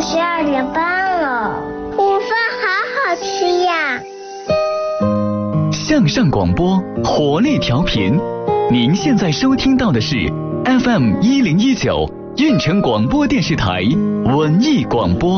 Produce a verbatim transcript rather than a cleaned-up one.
十二点半了，午饭好好吃呀。 向上广播，活力调频，您现在收听到的是 F M 一零一九运城广播电视台文艺广播。